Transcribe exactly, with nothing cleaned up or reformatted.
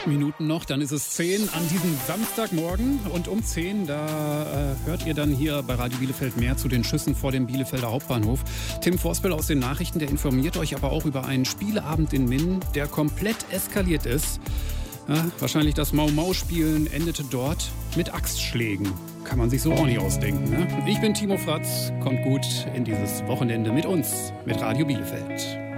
Acht Minuten noch, dann ist es zehn an diesem Samstagmorgen. Und um zehn, da äh, hört ihr dann hier bei Radio Bielefeld mehr zu den Schüssen vor dem Bielefelder Hauptbahnhof. Tim Vorspel aus den Nachrichten, der informiert euch aber auch über einen Spieleabend in Minden, der komplett eskaliert ist. Ja, wahrscheinlich das Mau-Mau-Spielen endete dort mit Axtschlägen. Kann man sich so auch nicht ausdenken, ne? Ich bin Timo Fratz, kommt gut in dieses Wochenende mit uns, mit Radio Bielefeld.